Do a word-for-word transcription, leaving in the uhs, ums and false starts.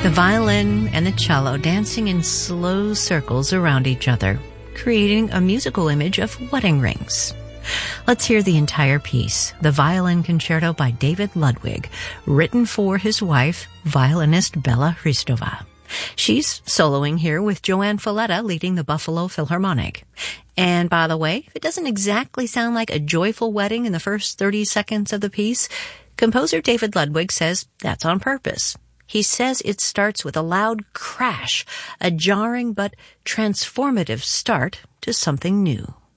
the violin and the cello dancing in slow circles around each other, creating a musical image of wedding rings. Let's hear the entire piece, the Violin Concerto by David Ludwig, written for his wife, violinist Bella Hristova. She's soloing here with Joanne Falletta leading the Buffalo Philharmonic. And by the way, if it doesn't exactly sound like a joyful wedding in the first thirty seconds of the piece, composer David Ludwig says that's on purpose. He says it starts with a loud crash, a jarring but transformative start to something new.